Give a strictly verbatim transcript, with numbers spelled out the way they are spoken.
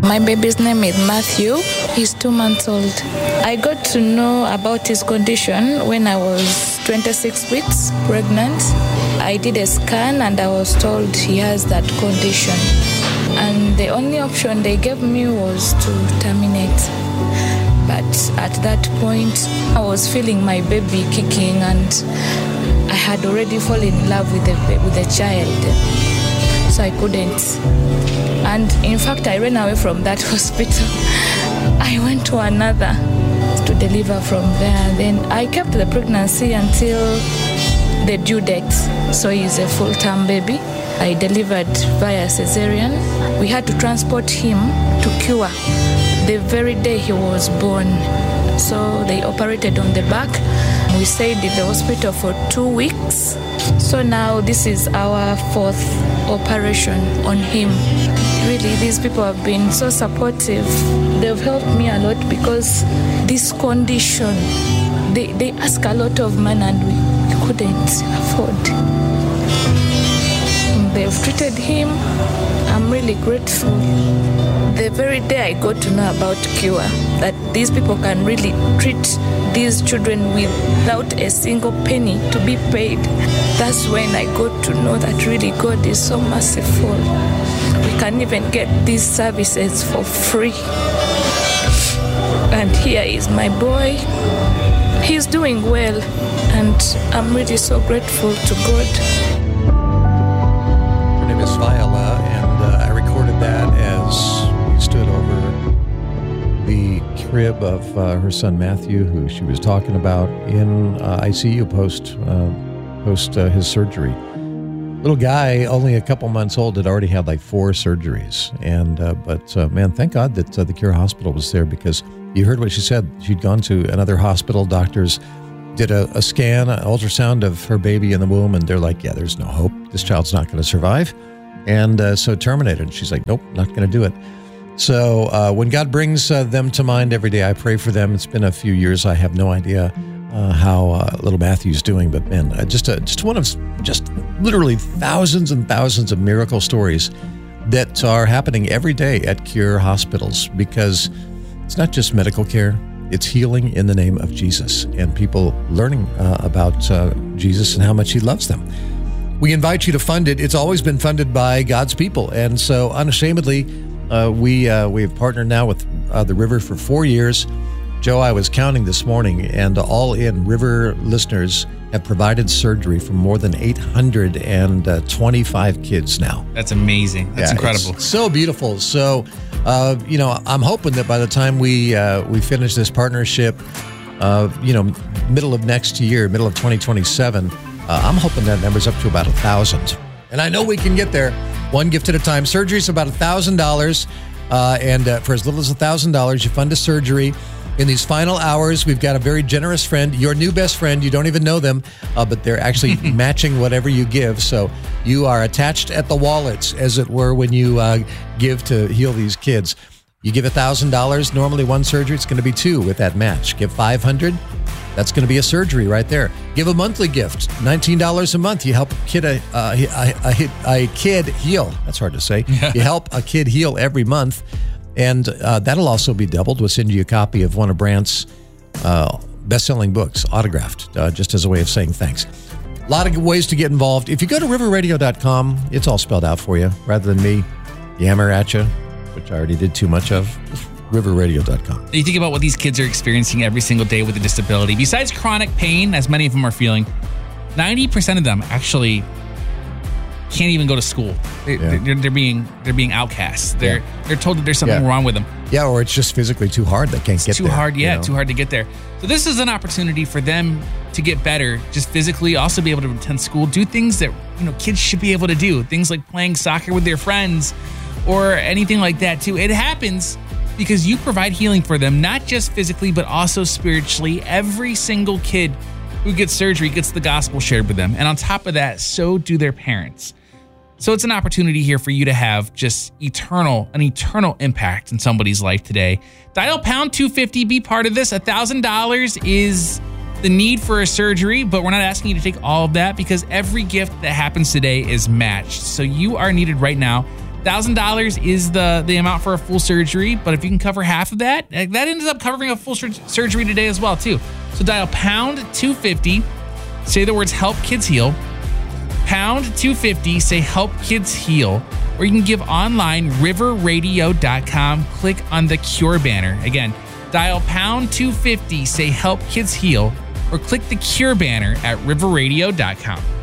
My baby's name is Matthew. He's two months old. I got to know about his condition when I was twenty-six weeks pregnant. I did a scan and I was told he has that condition. And the only option they gave me was to terminate. But at that point, I was feeling my baby kicking and I had already fallen in love with the, with the child. So I couldn't. And in fact, I ran away from that hospital. I went to another to deliver from there. Then I kept the pregnancy until the due date. So he's a full-term baby. I delivered via cesarean. We had to transport him to Cure the very day he was born. So they operated on the back. We stayed in the hospital for two weeks. So now this is our fourth operation on him. Really, these people have been so supportive. They've helped me a lot because this condition, they, they ask a lot of money and we couldn't afford. They've treated him. I'm really grateful. The very day I got to know about Cure, that these people can really treat these children without a single penny to be paid, that's when I got to know that really God is so merciful. We can even get these services for free. And here is my boy. He's doing well, and I'm really so grateful to God. Her name is Viola, and uh, I recorded that as we stood over the crib of uh, her son Matthew, who she was talking about in uh, I C U post uh, post uh, his surgery. Little guy, only a couple months old, had already had like four surgeries, and uh, but uh, man, thank God that uh, the Cure Hospital was there, because you heard what she said. She'd gone to another hospital. Doctors did a, a scan, an ultrasound of her baby in the womb, and they're like, yeah, there's no hope. This child's not going to survive. And uh, so terminated. And she's like, nope, not going to do it. So uh, when God brings uh, them to mind every day, I pray for them. It's been a few years. I have no idea uh, how uh, little Matthew's doing. But man, uh, just, a, just one of just literally thousands and thousands of miracle stories that are happening every day at Cure hospitals, because it's not just medical care. It's healing in the name of Jesus, and people learning uh, about uh, Jesus and how much he loves them. We invite you to fund it. It's always been funded by God's people. And so unashamedly, uh, we uh, we have partnered now with uh, the River for four years. Joe, I was counting this morning, and all in, River listeners have provided surgery for more than eight hundred twenty-five kids now. That's amazing. That's yeah, incredible. It's so beautiful. So, uh, you know, I'm hoping that by the time we uh, we finish this partnership, uh, you know, middle of next year, middle of twenty twenty-seven, uh, I'm hoping that number's up to about a thousand. And I know we can get there one gift at a time. Surgery is about a thousand dollars, uh, and uh, for as little as a thousand dollars, you fund a surgery. In these final hours, we've got a very generous friend, your new best friend. You don't even know them, uh, but they're actually matching whatever you give. So you are attached at the wallets, as it were, when you uh, give to heal these kids. You give one thousand dollars, normally one surgery, it's going to be two with that match. Give five hundred dollars, that's going to be a surgery right there. Give a monthly gift, nineteen dollars a month. You help a kid, a, a, a, a kid heal. That's hard to say. Yeah. You help a kid heal every month. And uh, that'll also be doubled. We'll send you a copy of one of Brant's uh, best-selling books, autographed, uh, just as a way of saying thanks. A lot of ways to get involved. If you go to river radio dot com, it's all spelled out for you, rather than me yammer at you, which I already did too much of. Just river radio dot com. You think about what these kids are experiencing every single day with a disability. Besides chronic pain, as many of them are feeling, ninety percent of them actually can't even go to school. They, yeah. they're, they're being they're being outcasts. They're yeah. they're told that there's something yeah. wrong with them. Yeah, or it's just physically too hard. They can't it's get too there. Too hard, yeah, you know? too hard to get there. So this is an opportunity for them to get better, just physically, also be able to attend school, do things that, you know, kids should be able to do. Things like playing soccer with their friends or anything like that too. It happens because you provide healing for them, not just physically, but also spiritually. Every single kid who gets surgery gets the gospel shared with them. And on top of that, so do their parents. So it's an opportunity here for you to have just eternal, an eternal impact in somebody's life today. Dial pound two fifty, be part of this. one thousand dollars is the need for a surgery, but we're not asking you to take all of that because every gift that happens today is matched. So you are needed right now. one thousand dollars is the, the amount for a full surgery, but if you can cover half of that, that ends up covering a full sur- surgery today as well, too. So dial pound two fifty, say the words help kids heal, pound two fifty, say help kids heal, or you can give online, river radio dot com, click on the Cure banner. Again, dial pound two fifty, say help kids heal, or click the Cure banner at river radio dot com.